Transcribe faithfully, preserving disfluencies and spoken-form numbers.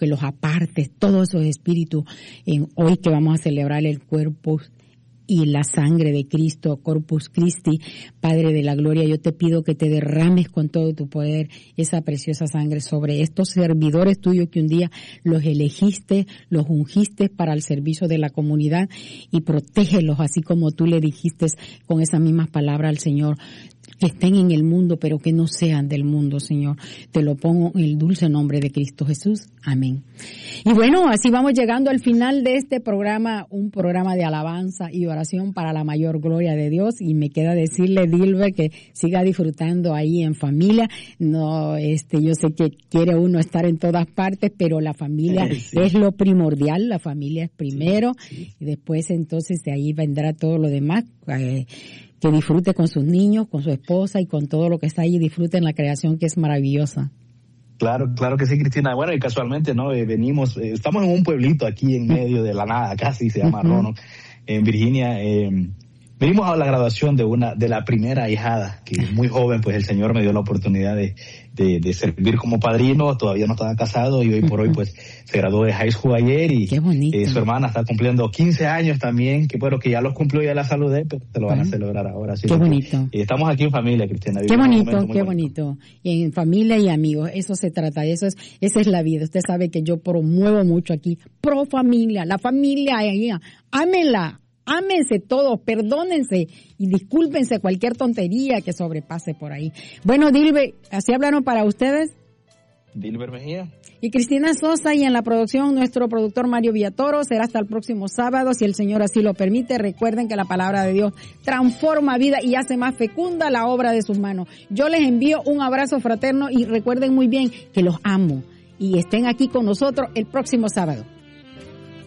que los apartes, todos esos espíritus, en hoy que vamos a celebrar el cuerpo y la sangre de Cristo, Corpus Christi, Padre de la Gloria, yo te pido que te derrames con todo tu poder esa preciosa sangre sobre estos servidores tuyos que un día los elegiste, los ungiste para el servicio de la comunidad, y protégelos así como tú le dijiste con esas mismas palabras al Señor, que estén en el mundo, pero que no sean del mundo, Señor. Te lo pongo en el dulce nombre de Cristo Jesús. Amén. Y bueno, así vamos llegando al final de este programa, un programa de alabanza y oración para la mayor gloria de Dios. Y me queda decirle, Dilber, que siga disfrutando ahí en familia. No, este, yo sé que quiere uno estar en todas partes, pero la familia sí. es lo primordial. La familia es primero, sí, sí. y después entonces de ahí vendrá todo lo demás. Eh, que disfrute con sus niños, con su esposa y con todo lo que está ahí, disfruten la creación que es maravillosa. Claro, claro que sí, Cristina. Bueno, y casualmente, ¿no? Eh, venimos, eh, estamos en un pueblito aquí en medio de la nada, casi se llama uh-huh. Roanoke, en Virginia. Eh, venimos a la graduación de una, de la primera ahijada, que muy joven, pues el Señor me dio la oportunidad de, de, de servir como padrino. Todavía no estaba casado y hoy por hoy, pues, se graduó de high school ayer y Qué bonito. Eh, su hermana está cumpliendo quince años también, que bueno, que ya los cumplió, ya la saludé, pero te lo van bueno. a celebrar ahora. Así qué bonito. Que, eh, estamos aquí en familia, Cristina. Qué bonito, qué bonito. bonito. Y en familia y amigos, eso se trata, eso es, esa es la vida. Usted sabe que yo promuevo mucho aquí, pro familia, la familia, ámenla. Ámense todos, perdónense y discúlpense cualquier tontería que sobrepase por ahí. Bueno, Dilber, ¿así hablaron para ustedes? Dilber Mejía. Y Cristina Sosa, y en la producción nuestro productor Mario Villatoro. Será hasta el próximo sábado, si el Señor así lo permite. Recuerden que la palabra de Dios transforma vida y hace más fecunda la obra de sus manos. Yo les envío un abrazo fraterno y recuerden muy bien que los amo. Y estén aquí con nosotros el próximo sábado.